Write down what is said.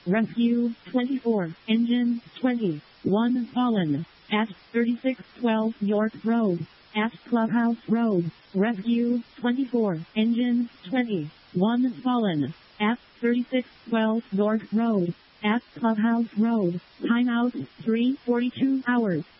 Rescue 24, engine 20, 1 fallen, at 3612 York Road, at Clubhouse Road. Rescue 24, engine 20, 1 fallen, at 3612 York Road, at Clubhouse Road. Timeout 3:42 hours.